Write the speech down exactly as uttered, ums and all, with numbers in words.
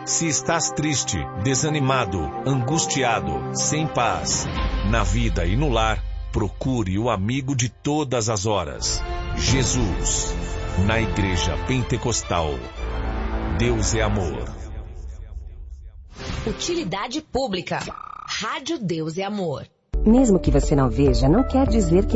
Se estás triste, desanimado, angustiado, sem paz, na vida e no lar, procure o amigo de todas as horas, Jesus. Na Igreja Pentecostal. Deus é amor. Utilidade pública. Rádio Deus é amor. Mesmo que você não veja, não quer dizer que